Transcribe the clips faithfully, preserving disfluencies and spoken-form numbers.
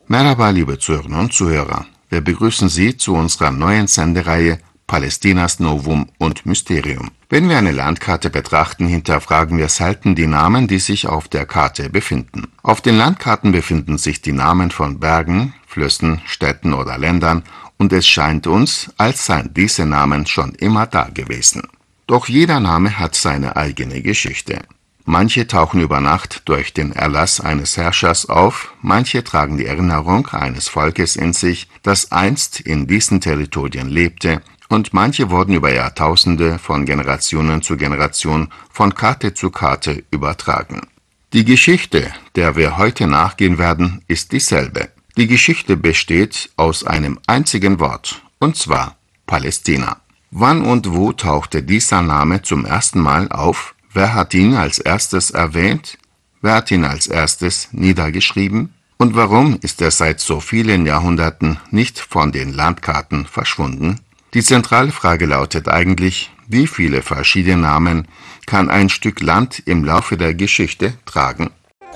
Merhaba, liebe Zuhörerinnen und Zuhörer. Wir begrüßen Sie zu unserer neuen Sendereihe Palästinas Novum und Mysterium. Wenn wir eine Landkarte betrachten, hinterfragen wir selten die Namen, die sich auf der Karte befinden. Auf den Landkarten befinden sich die Namen von Bergen, Flüssen, Städten oder Ländern, und es scheint uns, als seien diese Namen schon immer da gewesen. Doch jeder Name hat seine eigene Geschichte. Manche tauchen über Nacht durch den Erlass eines Herrschers auf, manche tragen die Erinnerung eines Volkes in sich, das einst in diesen Territorien lebte, und manche wurden über Jahrtausende von Generationen zu Generation, von Karte zu Karte übertragen. Die Geschichte, der wir heute nachgehen werden, ist dieselbe. Die Geschichte besteht aus einem einzigen Wort, und zwar Palästina. Wann und wo tauchte dieser Name zum ersten Mal auf? Wer hat ihn als erstes erwähnt? Wer hat ihn als erstes niedergeschrieben? Und warum ist er seit so vielen Jahrhunderten nicht von den Landkarten verschwunden? Die zentrale Frage lautet eigentlich, wie viele verschiedene Namen kann ein Stück Land im Laufe der Geschichte tragen?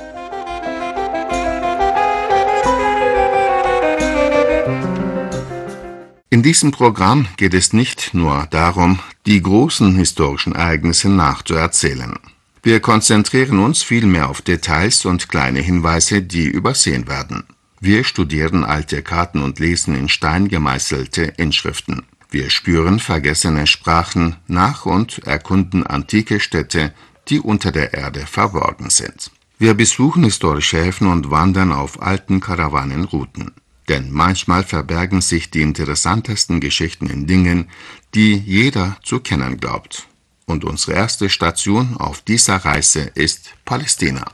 In diesem Programm geht es nicht nur darum, die großen historischen Ereignisse nachzuerzählen. Wir konzentrieren uns vielmehr auf Details und kleine Hinweise, die übersehen werden. Wir studieren alte Karten und lesen in Stein gemeißelte Inschriften. Wir spüren vergessene Sprachen nach und erkunden antike Städte, die unter der Erde verborgen sind. Wir besuchen historische Häfen und wandern auf alten Karawanenrouten. Denn manchmal verbergen sich die interessantesten Geschichten in Dingen, die jeder zu kennen glaubt. Und unsere erste Station auf dieser Reise ist Palästina.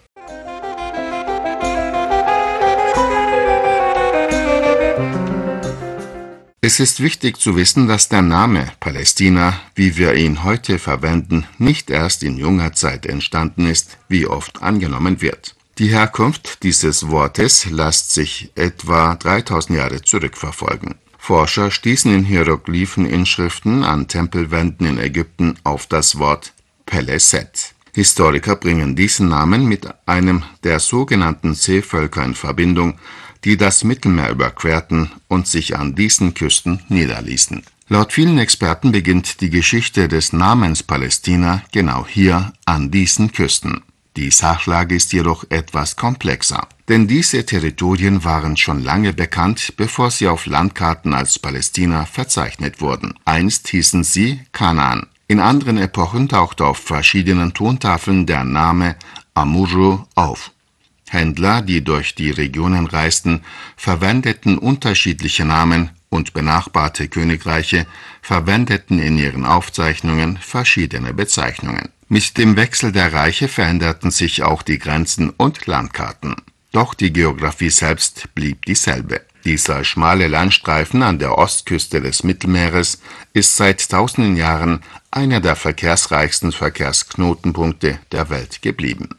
Es ist wichtig zu wissen, dass der Name Palästina, wie wir ihn heute verwenden, nicht erst in junger Zeit entstanden ist, wie oft angenommen wird. Die Herkunft dieses Wortes lässt sich etwa dreitausend Jahre zurückverfolgen. Forscher stießen in Hieroglypheninschriften an Tempelwänden in Ägypten auf das Wort Peleset. Historiker bringen diesen Namen mit einem der sogenannten Seevölker in Verbindung, die das Mittelmeer überquerten und sich an diesen Küsten niederließen. Laut vielen Experten beginnt die Geschichte des Namens Palästina genau hier an diesen Küsten. Die Sachlage ist jedoch etwas komplexer, denn diese Territorien waren schon lange bekannt, bevor sie auf Landkarten als Palästina verzeichnet wurden. Einst hießen sie Kanaan. In anderen Epochen tauchte auf verschiedenen Tontafeln der Name Amurru auf. Händler, die durch die Regionen reisten, verwendeten unterschiedliche Namen, und benachbarte Königreiche verwendeten in ihren Aufzeichnungen verschiedene Bezeichnungen. Mit dem Wechsel der Reiche veränderten sich auch die Grenzen und Landkarten. Doch die Geographie selbst blieb dieselbe. Dieser schmale Landstreifen an der Ostküste des Mittelmeeres ist seit tausenden Jahren einer der verkehrsreichsten Verkehrsknotenpunkte der Welt geblieben.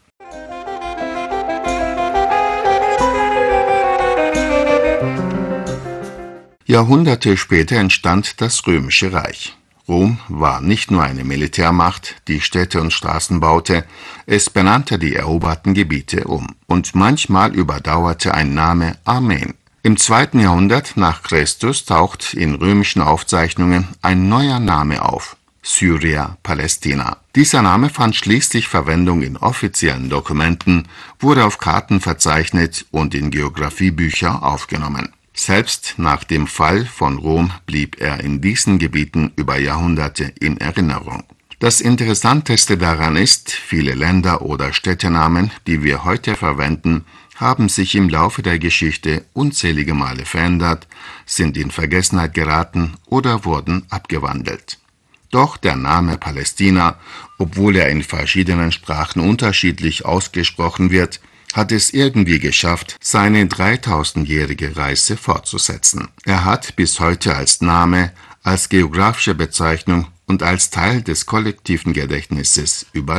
Jahrhunderte später entstand das Römische Reich. Rom war nicht nur eine Militärmacht, die Städte und Straßen baute, es benannte die eroberten Gebiete um. Und manchmal überdauerte ein Name Armeen. Im zweiten Jahrhundert nach Christus taucht in römischen Aufzeichnungen ein neuer Name auf: Syria Palästina. Dieser Name fand schließlich Verwendung in offiziellen Dokumenten, wurde auf Karten verzeichnet und in Geographiebücher aufgenommen. Selbst nach dem Fall von Rom blieb er in diesen Gebieten über Jahrhunderte in Erinnerung. Das Interessanteste daran ist, viele Länder oder Städtenamen, die wir heute verwenden, haben sich im Laufe der Geschichte unzählige Male verändert, sind in Vergessenheit geraten oder wurden abgewandelt. Doch der Name Palästina, obwohl er in verschiedenen Sprachen unterschiedlich ausgesprochen wird, hat es irgendwie geschafft, seine dreitausendjährige Reise fortzusetzen. Er hat bis heute als Name, als geografische Bezeichnung und als Teil des kollektiven Gedächtnisses überlebt.